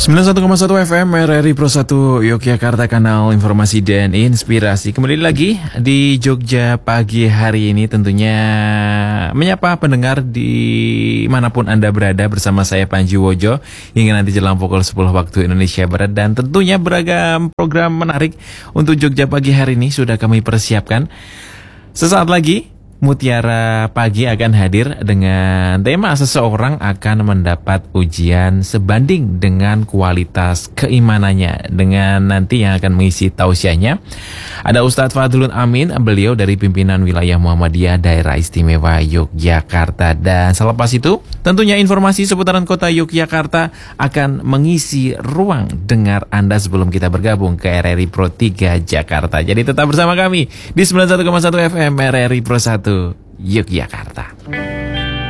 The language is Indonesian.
91,1 FM RRI Pro 1 Yogyakarta, kanal informasi dan inspirasi. Kembali lagi di Jogja pagi hari ini, tentunya menyapa pendengar di manapun Anda berada bersama saya Panji Wojo hingga nanti jelang pukul 10 waktu Indonesia Barat. Dan tentunya beragam program menarik untuk Jogja pagi hari ini sudah kami persiapkan. Sesaat lagi Mutiara Pagi akan hadir dengan tema seseorang akan mendapat ujian sebanding dengan kualitas keimanannya. Dengan nanti yang akan mengisi tausiahnya ada Ustadz Fadlun Amin, beliau dari pimpinan wilayah Muhammadiyah Daerah Istimewa Yogyakarta. Dan selepas itu tentunya informasi seputaran kota Yogyakarta akan mengisi ruang dengar Anda sebelum kita bergabung ke RRI Pro 3 Jakarta. Jadi tetap bersama kami di 91,1 FM RRI Pro 1 Yogyakarta.